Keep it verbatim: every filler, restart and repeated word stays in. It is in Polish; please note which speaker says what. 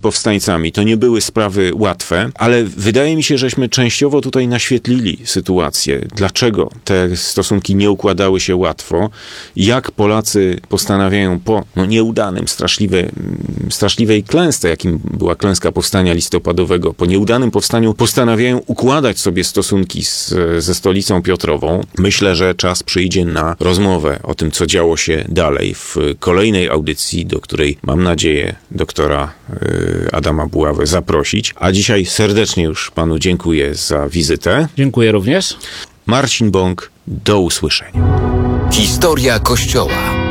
Speaker 1: powstańcami. To nie były sprawy łatwe, ale wydaje mi się, żeśmy częściowo tutaj naświetlili sytuację. Dlaczego te stosunki nie układały się łatwo? Jak Polacy postanawiają po no, nieudanym, straszliwej, straszliwej klęsce, jakim była klęska powstania listopadowego, po nieudanym powstaniu postanawiają układać sobie stosunki z, ze stolicą Piotrową. Myślę, że czas przyjdzie na rozmowę o tym, co działo się dalej w kolejnej audycji, do której mam nadzieję doktora y, Adama Buławę zaprosić. A dzisiaj serdecznie już panu dziękuję za wizytę.
Speaker 2: Dziękuję również.
Speaker 1: Marcin Bąk, do usłyszenia.
Speaker 3: Historia Kościoła.